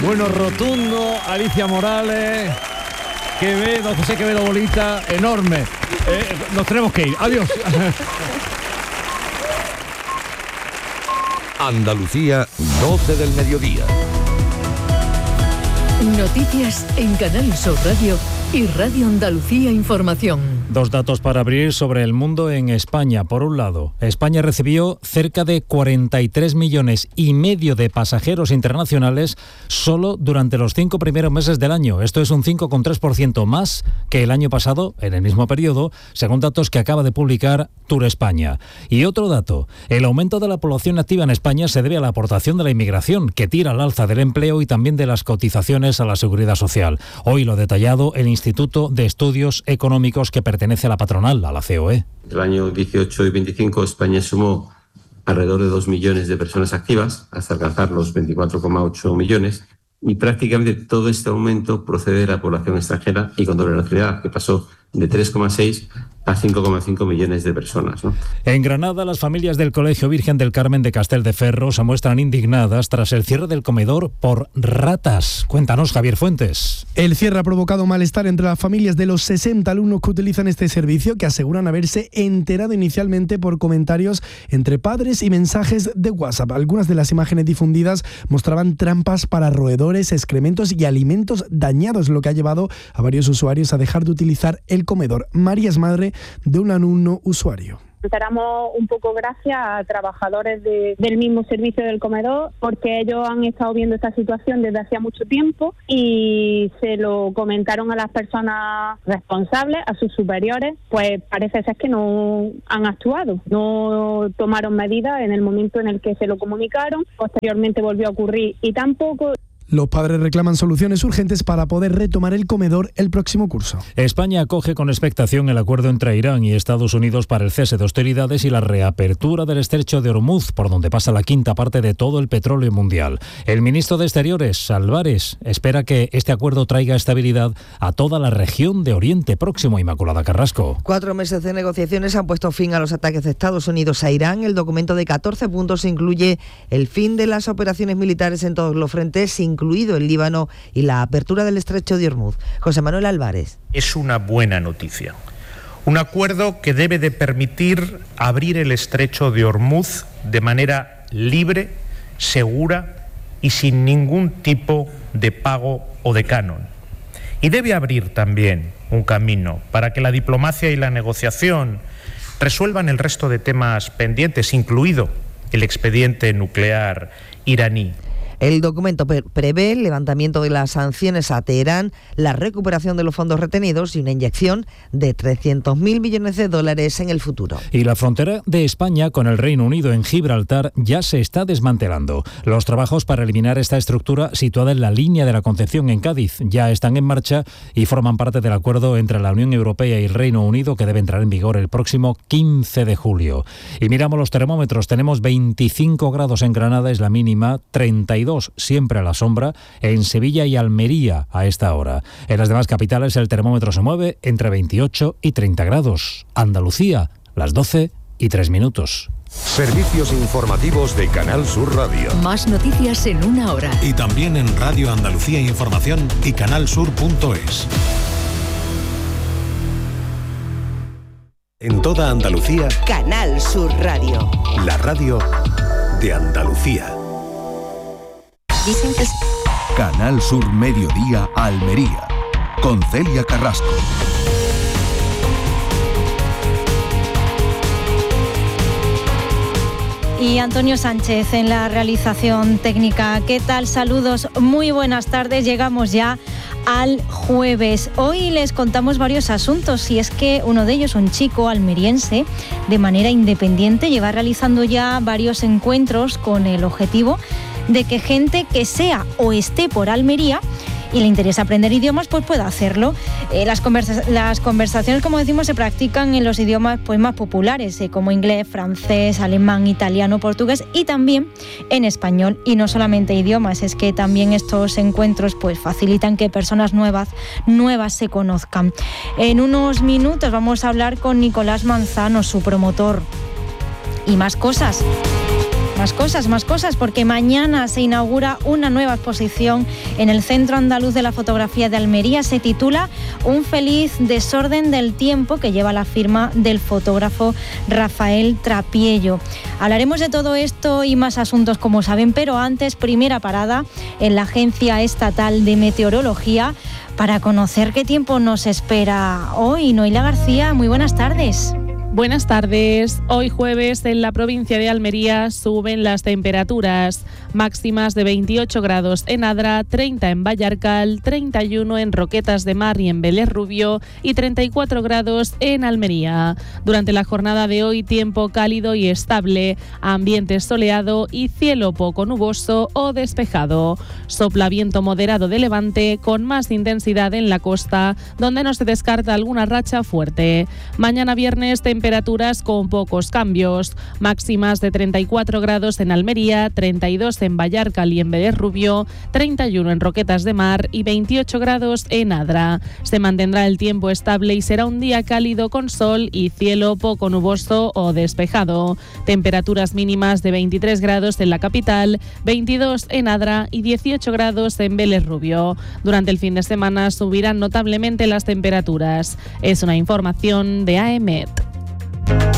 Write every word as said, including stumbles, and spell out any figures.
Bueno, Rotundo, Alicia Morales, Quevedo, José Quevedo Bolita, enorme. Eh, nos tenemos que ir. Adiós. Andalucía, doce del mediodía. Noticias en Canal Sur Radio y Radio Andalucía Información. Dos datos para abrir sobre el mundo en España. Por un lado, España recibió cerca de cuarenta y tres millones y medio de pasajeros internacionales solo durante los cinco primeros meses del año. Esto es un cinco coma tres por ciento más que el año pasado, en el mismo periodo, según datos que acaba de publicar Tour España. Y otro dato, el aumento de la población activa en España se debe a la aportación de la inmigración, que tira al alza del empleo y también de las cotizaciones a la Seguridad Social. Hoy lo detallado el Instituto de Estudios Económicos, que pertenece a la patronal, a la C O E. Entre el año dieciocho y veinticinco, España sumó alrededor de dos millones de personas activas, hasta alcanzar los veinticuatro coma ocho millones, y prácticamente todo este aumento procede de la población extranjera y con doble nacionalidad, que pasó de tres coma seis a cinco coma cinco millones de personas, ¿no? En Granada, las familias del Colegio Virgen del Carmen de Castelldefels se muestran indignadas tras el cierre del comedor por ratas. Cuéntanos, Javier Fuentes. El cierre ha provocado malestar entre las familias de los sesenta alumnos que utilizan este servicio, que aseguran haberse enterado inicialmente por comentarios entre padres y mensajes de WhatsApp. Algunas de las imágenes difundidas mostraban trampas para roedores, excrementos y alimentos dañados, lo que ha llevado a varios usuarios a dejar de utilizar el comedor. María es madre de un alumno usuario. Enteramos un poco gracias a trabajadores de, del mismo servicio del comedor, porque ellos han estado viendo esta situación desde hacía mucho tiempo y se lo comentaron a las personas responsables, a sus superiores. Pues parece ser que no han actuado, no tomaron medidas en el momento en el que se lo comunicaron. Posteriormente volvió a ocurrir y tampoco. Los padres reclaman soluciones urgentes para poder retomar el comedor el próximo curso. España acoge con expectación el acuerdo entre Irán y Estados Unidos para el cese de hostilidades y la reapertura del estrecho de Hormuz, por donde pasa la quinta parte de todo el petróleo mundial. El ministro de Exteriores, Álvarez, espera que este acuerdo traiga estabilidad a toda la región de Oriente Próximo. Inmaculada Carrasco. Cuatro meses de negociaciones han puesto fin a los ataques de Estados Unidos a Irán. El documento de catorce puntos incluye el fin de las operaciones militares en todos los frentes, incluido el Líbano, y la apertura del estrecho de Hormuz. José Manuel Álvarez. Es una buena noticia. Un acuerdo que debe de permitir abrir el estrecho de Hormuz de manera libre, segura y sin ningún tipo de pago o de canon. Y debe abrir también un camino para que la diplomacia y la negociación resuelvan el resto de temas pendientes, incluido el expediente nuclear iraní. El documento prevé el levantamiento de las sanciones a Teherán, la recuperación de los fondos retenidos y una inyección de trescientos mil millones de dólares en el futuro. Y la frontera de España con el Reino Unido en Gibraltar ya se está desmantelando. Los trabajos para eliminar esta estructura situada en la línea de la Concepción en Cádiz ya están en marcha y forman parte del acuerdo entre la Unión Europea y el Reino Unido, que debe entrar en vigor el próximo quince de julio. Y miramos los termómetros, tenemos veinticinco grados en Granada, es la mínima, treinta y dos siempre a la sombra en Sevilla y Almería a esta hora. En las demás capitales el termómetro se mueve entre veintiocho y treinta grados. Andalucía, las doce y tres minutos. Servicios informativos de Canal Sur Radio. Más noticias en una hora. Y también en Radio Andalucía Información y canalsur punto es. En toda Andalucía, Canal Sur Radio. La radio de Andalucía. Dicen que... Canal Sur Mediodía Almería, con Celia Carrasco. Y Antonio Sánchez en la realización técnica. ¿Qué tal? Saludos, muy buenas tardes. Llegamos ya al jueves. Hoy les contamos varios asuntos, y es que uno de ellos, un chico almeriense, de manera independiente, lleva realizando ya varios encuentros con el objetivo de que gente que sea o esté por Almería y le interesa aprender idiomas, pues pueda hacerlo. Eh, las, conversa- las conversaciones, como decimos, se practican en los idiomas pues, más populares, eh, como inglés, francés, alemán, italiano, portugués, y también en español. Y no solamente idiomas, es que también estos encuentros pues, facilitan que personas nuevas, nuevas se conozcan. En unos minutos vamos a hablar con Nicolás Manzano, su promotor, y más cosas. Más cosas, más cosas, porque mañana se inaugura una nueva exposición en el Centro Andaluz de la Fotografía de Almería. Se titula Un feliz desorden del tiempo, que lleva la firma del fotógrafo Rafael Trapiello. Hablaremos de todo esto y más asuntos, como saben, pero antes, primera parada en la Agencia Estatal de Meteorología para conocer qué tiempo nos espera hoy. Noelia García, muy buenas tardes. Buenas tardes. Hoy jueves en la provincia de Almería suben las temperaturas máximas de veintiocho grados en Adra, treinta en Vallarcal, treinta y uno en Roquetas de Mar y en Vélez Rubio y treinta y cuatro grados en Almería. Durante la jornada de hoy, tiempo cálido y estable, ambiente soleado y cielo poco nuboso o despejado. Sopla viento moderado de levante con más intensidad en la costa, donde no se descarta alguna racha fuerte. Mañana viernes, temperaturas Temperaturas con pocos cambios, máximas de treinta y cuatro grados en Almería, treinta y dos en Vallarcal y en Vélez Rubio, treinta y uno en Roquetas de Mar y veintiocho grados en Adra. Se mantendrá el tiempo estable y será un día cálido con sol y cielo poco nuboso o despejado. Temperaturas mínimas de veintitrés grados en la capital, veintidós en Adra y dieciocho grados en Vélez Rubio. Durante el fin de semana subirán notablemente las temperaturas. Es una información de A E M E T.